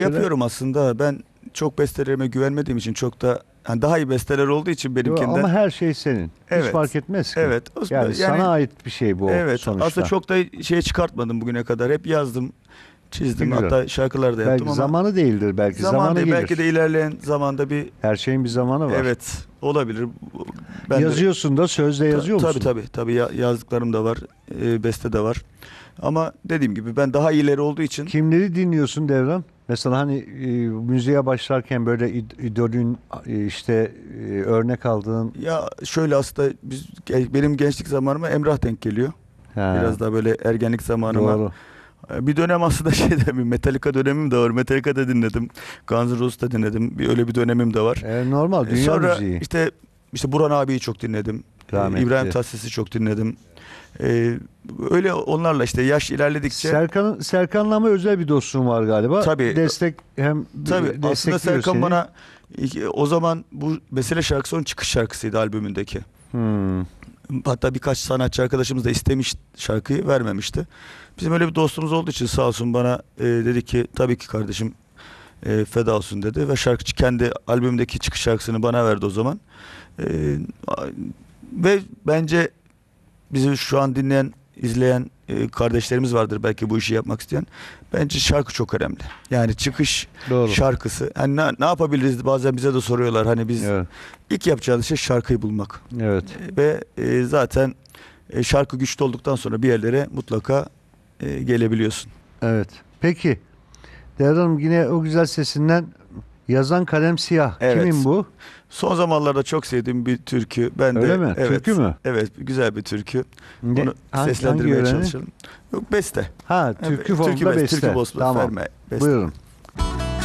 Yapıyorum aslında. Ben çok bestelerime güvenmediğim için çok da yani daha iyi besteler olduğu için benimkinden. Ama her şey senin. Hiç Evet. fark etmez ki. Evet. Yani sana ait bir şey bu Evet. sonuçta. Aslında çok da şeye çıkartmadım bugüne kadar. Hep yazdım, çizdim. Güzel. Hatta şarkılar da yaptım Belki ama zamanı değildir. Belki zamanı değil, gelir. belki de ilerleyen zamanda bir Her şeyin bir zamanı var. evet olabilir. Ben de- Yazıyorsun da sözde yazıyor musun? Tabii yazdıklarım da var, beste de var. Ama dediğim gibi ben daha iyileri olduğu için Kimleri dinliyorsun Devran? Mesela hani müziğe başlarken böyle idolün işte örnek aldığın ya şöyle aslında benim gençlik zamanıma Emrah denk geliyor. Biraz daha böyle ergenlik zamanıma. doğru. Bir dönem aslında bir Metallica dönemim de var. Metallica'da dinledim. Guns N' Roses'ta dinledim. Öyle bir dönemim de var. Normal dünya Sonra müziği. işte Burhan abiyi çok dinledim. Rahmetli. İbrahim Tatlıses'i çok dinledim. Öyle onlarla işte yaş ilerledikçe Serkan'la ama özel bir dostluğun var galiba. Tabii. Destek hem tabii aslında destekliyor Serkan seni. bana o zaman bu Mesele şarkısı onun çıkış şarkısıydı albümündeki. Hmm. Hatta birkaç sanatçı arkadaşımız da istemiş şarkıyı vermemişti. Bizim öyle bir dostumuz olduğu için sağ olsun bana dedi ki tabii ki kardeşim feda olsun dedi ve şarkıcı kendi albümdeki çıkış şarkısını bana verdi o zaman. Ve bence bizi şu an dinleyen, izleyen kardeşlerimiz vardır belki bu işi yapmak isteyen. Bence şarkı çok önemli. Yani çıkış Doğru. şarkısı. Yani ne yapabiliriz bazen bize de soruyorlar. Hani biz Evet. ilk yapacağımız şey şarkıyı bulmak. Evet. Ve zaten şarkı güçlü olduktan sonra bir yerlere mutlaka gelebiliyorsun. Evet. Peki. Devran'ım yine o güzel sesinden yazan kalem siyah. Evet. Kimin bu? Son zamanlarda çok sevdiğim bir türkü. Ben Öyle de mi? evet, Türkü mü? Evet, güzel bir türkü. Ne- Onu hangi seslendirmeye yörenin? çalışalım. Yok beste. Ha, türkü formunda beste. Türkü beste. Tamam. Ferme, beste. Buyurun.